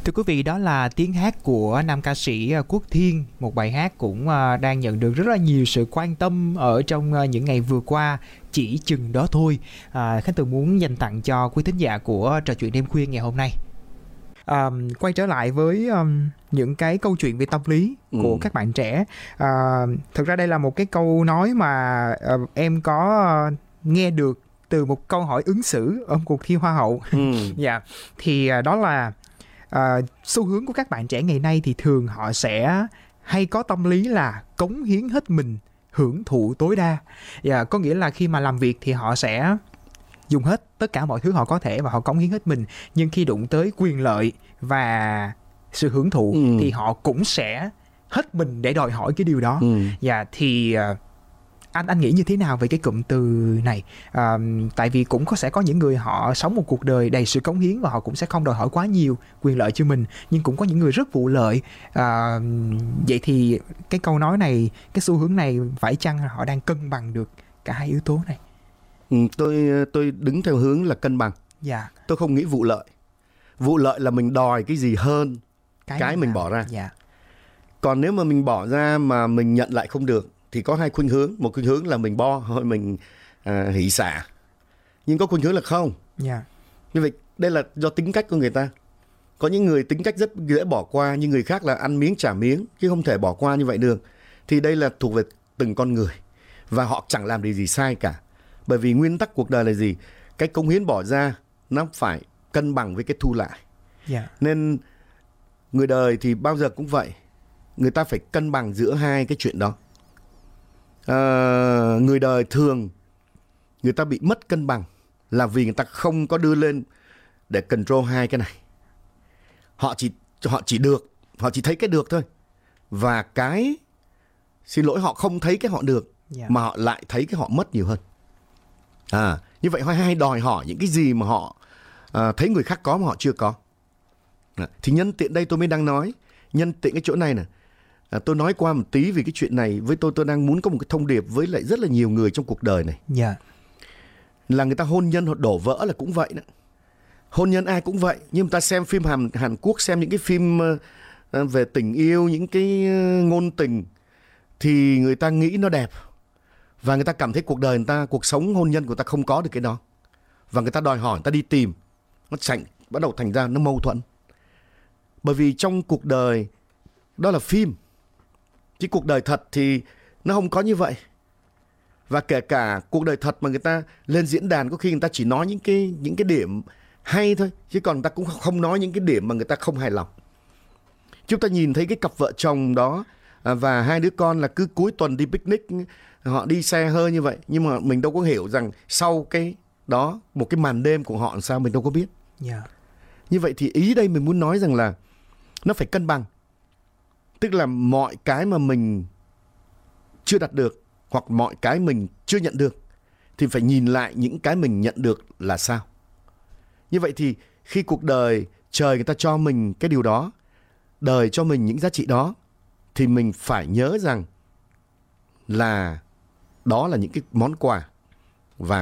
Thưa quý vị, đó là tiếng hát của nam ca sĩ Quốc Thiên, một bài hát cũng đang nhận được rất là nhiều sự quan tâm ở trong những ngày vừa qua. Chỉ chừng đó thôi. Khánh Tường muốn dành tặng cho quý thính giả của Trò Chuyện Đêm Khuya ngày hôm nay. Quay trở lại với những cái câu chuyện về tâm lý của các bạn trẻ. Thực ra đây là một cái câu nói mà em có nghe được từ một câu hỏi ứng xử ở cuộc thi Hoa hậu. Dạ. Thì đó là xu hướng của các bạn trẻ ngày nay thì thường họ sẽ hay có tâm lý là cống hiến hết mình, hưởng thụ tối đa. Có nghĩa là khi mà làm việc thì họ sẽ dùng hết tất cả mọi thứ họ có thể và họ cống hiến hết mình. Nhưng khi đụng tới quyền lợi và sự hưởng thụ thì họ cũng sẽ hết mình để đòi hỏi cái điều đó. Thì anh nghĩ như thế nào về cái cụm từ này? Tại vì cũng sẽ có những người họ sống một cuộc đời đầy sự cống hiến và họ cũng sẽ không đòi hỏi quá nhiều quyền lợi cho mình, nhưng cũng có những người rất vụ lợi. Vậy thì cái câu nói này, cái xu hướng này phải chăng họ đang cân bằng được cả hai yếu tố này? Tôi đứng theo hướng là cân bằng. Tôi không nghĩ vụ lợi. Vụ lợi là mình đòi cái gì hơn cái mình bỏ ra. Còn nếu mà mình bỏ ra mà mình nhận lại không được thì có hai khuynh hướng. Một khuynh hướng là mình bo thôi, mình hỷ xả. Nhưng có khuynh hướng là không. Như vậy đây là do tính cách của người ta. Có những người tính cách rất dễ bỏ qua, nhưng người khác là ăn miếng trả miếng, chứ không thể bỏ qua như vậy được. Thì đây là thuộc về từng con người. Và họ chẳng làm điều gì sai cả. Bởi vì nguyên tắc cuộc đời là gì? Cái cống hiến bỏ ra nó phải cân bằng với cái thu lại. Nên người đời thì bao giờ cũng vậy. Người ta phải cân bằng giữa hai cái chuyện đó. Người đời thường người ta bị mất cân bằng là vì người ta không có đưa lên để control hai cái này. Họ chỉ thấy cái được thôi. Và cái xin lỗi, họ không thấy cái họ được, mà họ lại thấy cái họ mất nhiều hơn. Như vậy họ hay đòi hỏi những cái gì mà họ thấy người khác có mà họ chưa có. Thì nhân tiện đây tôi mới đang nói, nhân tiện cái chỗ này nè, tôi nói qua một tí vì cái chuyện này. Với tôi đang muốn có một cái thông điệp với lại rất là nhiều người trong cuộc đời này. Là người ta hôn nhân họ đổ vỡ là cũng vậy đó. Hôn nhân ai cũng vậy. Nhưng người ta xem phim Hàn Quốc, xem những cái phim về tình yêu, những cái ngôn tình, thì người ta nghĩ nó đẹp. Và người ta cảm thấy cuộc đời người ta, cuộc sống hôn nhân của người ta không có được cái đó. Và người ta đòi hỏi, người ta đi tìm. Nó bắt đầu thành ra nó mâu thuẫn. Bởi vì trong cuộc đời đó là phim, chứ cuộc đời thật thì nó không có như vậy. Và kể cả cuộc đời thật mà người ta lên diễn đàn, có khi người ta chỉ nói những cái điểm hay thôi, chứ còn người ta cũng không nói những cái điểm mà người ta không hài lòng. Chúng ta nhìn thấy cái cặp vợ chồng đó và hai đứa con là cứ cuối tuần đi picnic, họ đi xe hơi như vậy. Nhưng mà mình đâu có hiểu rằng sau cái đó, một cái màn đêm của họ làm sao mình đâu có biết. Như vậy thì ý đây mình muốn nói rằng là nó phải cân bằng. Tức là mọi cái mà mình chưa đạt được, hoặc mọi cái mình chưa nhận được, thì phải nhìn lại những cái mình nhận được là sao. Như vậy thì khi cuộc đời, trời người ta cho mình cái điều đó, đời cho mình những giá trị đó, thì mình phải nhớ rằng là đó là những cái món quà